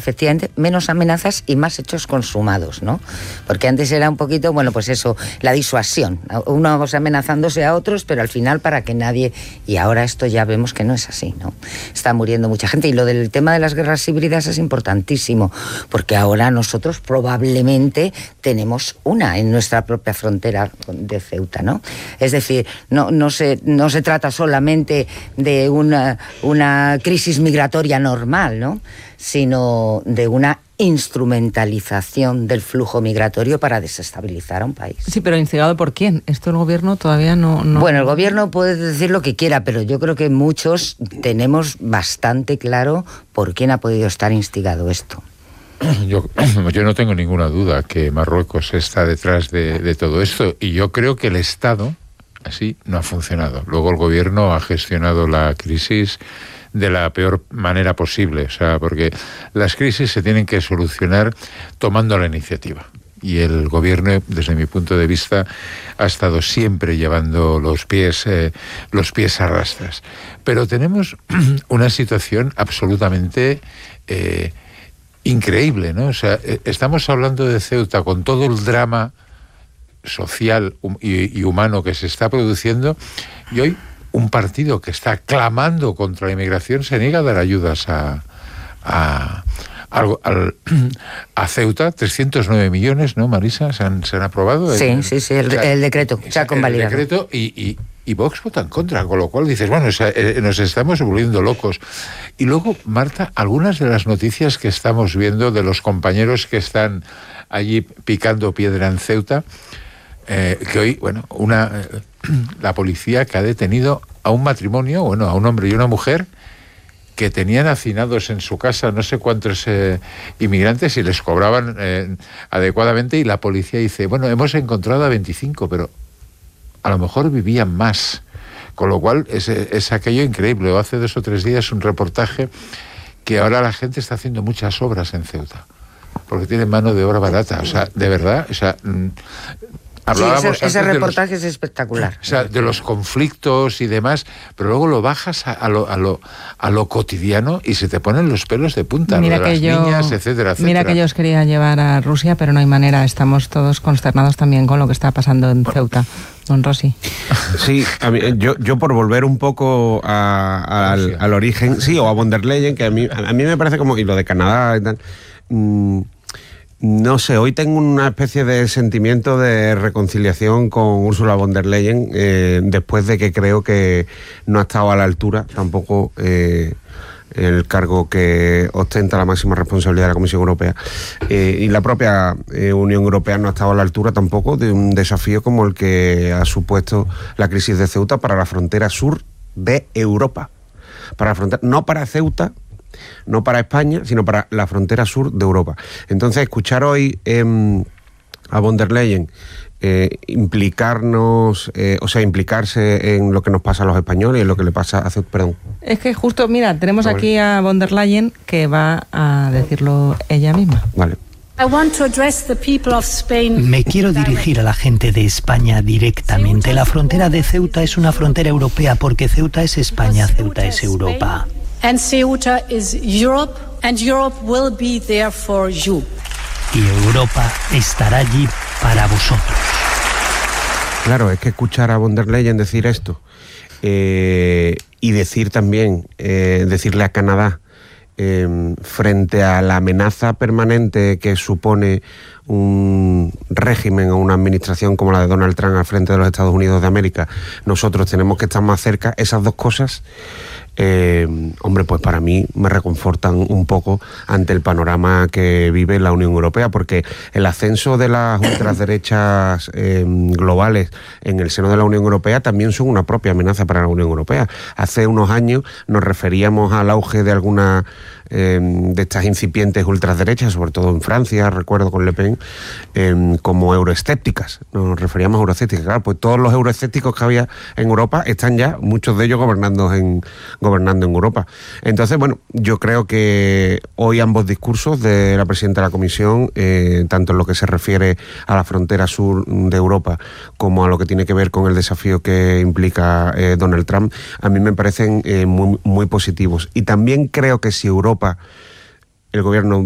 efectivamente, menos amenazas y más hechos consumados, ¿no? Porque antes era un poquito, bueno, pues eso, la disuasión, unos amenazándose a otros, pero al final para que nadie... Y ahora esto ya vemos que no es así, ¿no? Está muriendo mucha gente, y lo del tema de las guerras híbridas es importantísimo, porque ahora nosotros probablemente tenemos una en nuestra propia frontera de Ceuta, ¿no? Es decir, no se trata solamente de una crisis migratoria normal, ¿no? Sino de una instrumentalización del flujo migratorio para desestabilizar a un país. Sí, pero ¿instigado por quién? Esto el gobierno todavía no... Bueno, el gobierno puede decir lo que quiera, pero yo creo que muchos tenemos bastante claro por quién ha podido estar instigado esto. Yo no tengo ninguna duda que Marruecos está detrás de todo esto, y yo creo que el Estado así no ha funcionado. Luego el gobierno ha gestionado la crisis de la peor manera posible, o sea, porque las crisis se tienen que solucionar tomando la iniciativa. Y el gobierno, desde mi punto de vista, ha estado siempre llevando los pies a rastras. Pero tenemos una situación absolutamente increíble, ¿no? O sea, estamos hablando de Ceuta con todo el drama social y humano que se está produciendo, y hoy un partido que está clamando contra la inmigración se niega a dar ayudas a Ceuta. 309 millones, ¿no, Marisa? ¿Se han aprobado? Sí, el decreto se ha convalidado. El decreto y Vox vota en contra, con lo cual dices, bueno, nos estamos volviendo locos. Y luego, Marta, algunas de las noticias que estamos viendo de los compañeros que están allí picando piedra en Ceuta, que hoy, bueno, la policía que ha detenido a un matrimonio, bueno, a un hombre y una mujer que tenían hacinados en su casa no sé cuántos inmigrantes y les cobraban adecuadamente, y la policía dice, bueno, hemos encontrado a 25, pero a lo mejor vivían más. Con lo cual es aquello increíble. Hace 2 o 3 días un reportaje que ahora la gente está haciendo muchas obras en Ceuta porque tienen mano de obra barata. O sea, de verdad, o sea... Sí, ese reportaje es espectacular. O sea, de los conflictos y demás, pero luego lo bajas a lo cotidiano y se te ponen los pelos de punta. Mira, lo de las niñas, etcétera, etcétera. Mira que yo os quería llevar a Rusia, pero no hay manera. Estamos todos consternados también con lo que está pasando en Ceuta. Don Rossi. Sí, yo por volver un poco al origen, sí, o a von der Leyen, que a mí me parece como, y lo de Canadá y tal... No sé, hoy tengo una especie de sentimiento de reconciliación con Ursula von der Leyen, después de que creo que no ha estado a la altura tampoco el cargo que ostenta la máxima responsabilidad de la Comisión Europea, y la propia Unión Europea no ha estado a la altura tampoco de un desafío como el que ha supuesto la crisis de Ceuta para la frontera sur de Europa, no para Ceuta, no para España, sino para la frontera sur de Europa. Entonces, escuchar hoy a von der Leyen implicarse en lo que nos pasa a los españoles y en lo que le pasa a Ceuta, perdón. Es que justo, mira, tenemos aquí a von der Leyen que va a decirlo ella misma. Vale. Me quiero dirigir a la gente de España directamente. La frontera de Ceuta es una frontera europea porque Ceuta es España, Ceuta es Europa. And Ceuta is Europe, and Europe will be there for you. Y Europa estará allí para vosotros. Claro, es que escuchar a von der Leyen decir esto, y decir también, decirle a Canadá, frente a la amenaza permanente que supone un régimen o una administración como la de Donald Trump al frente de los Estados Unidos de América, nosotros tenemos que estar más cerca, esas dos cosas... hombre, pues para mí me reconfortan un poco ante el panorama que vive la Unión Europea, porque el ascenso de las ultraderechas globales en el seno de la Unión Europea también son una propia amenaza para la Unión Europea. Hace unos años nos referíamos al auge de alguna de estas incipientes ultraderechas, sobre todo en Francia, recuerdo con Le Pen, como euroescépticas. Nos referíamos a euroescépticas. Claro, pues todos los euroescépticos que había en Europa están ya, muchos de ellos gobernando en Europa. Entonces, bueno, yo creo que hoy ambos discursos de la presidenta de la Comisión, tanto en lo que se refiere a la frontera sur de Europa como a lo que tiene que ver con el desafío que implica Donald Trump, a mí me parecen muy, muy positivos. Y también creo que si el gobierno